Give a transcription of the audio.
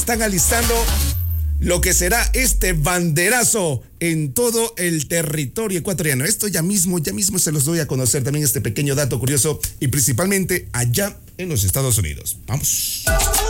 están alistando lo que será este banderazo en todo el territorio ecuatoriano. Esto ya mismo se los doy a conocer también este pequeño dato curioso y principalmente allá en los Estados Unidos. Vamos.